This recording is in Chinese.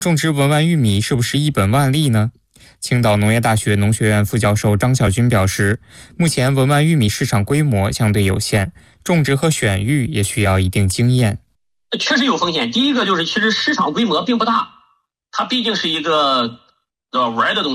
种植文玩玉米是不是一本万利呢？青岛农业大学农学院副教授张晓军表示，目前文玩玉米市场规模相对有限，种植和选育也需要一定经验。 确实有风险。第一个就是，其实市场规模并不大，它毕竟是一个玩的东西。